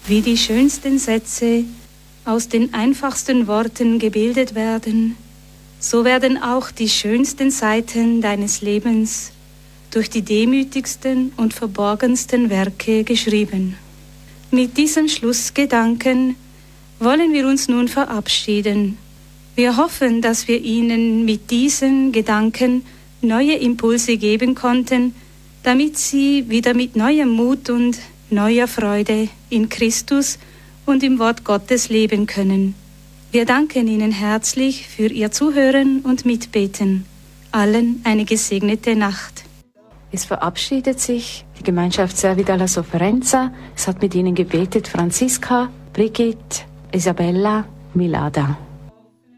Wie die schönsten Sätze aus den einfachsten Worten gebildet werden, so werden auch die schönsten Seiten deines Lebens durch die demütigsten und verborgensten Werke geschrieben. Mit diesem Schlussgedanken wollen wir uns nun verabschieden. Wir hoffen, dass wir Ihnen mit diesen Gedanken neue Impulse geben konnten, damit Sie wieder mit neuem Mut und neuer Freude in Christus und im Wort Gottes leben können. Wir danken Ihnen herzlich für Ihr Zuhören und Mitbeten. Allen eine gesegnete Nacht. Es verabschiedet sich die Gemeinschaft Servi dalla Sofferenza. Es hat mit Ihnen gebetet Franziska, Brigitte, Isabella, Milada.